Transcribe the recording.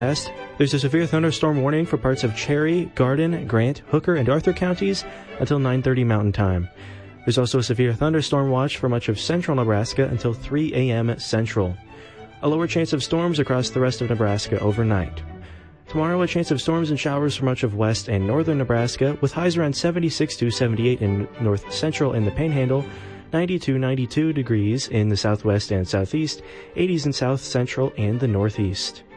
There's a severe thunderstorm warning for parts of Cherry, Garden, Grant, Hooker, and Arthur counties until 9:30 Mountain Time. There's also a severe thunderstorm watch for much of central Nebraska until 3 a.m. Central. A lower chance of storms across the rest of Nebraska overnight. Tomorrow, a chance of storms and showers for much of west and northern Nebraska, with highs around 76 to 78 in north central and the Panhandle, 90 to 92 degrees in the southwest and southeast, 80s in south central and the northeast.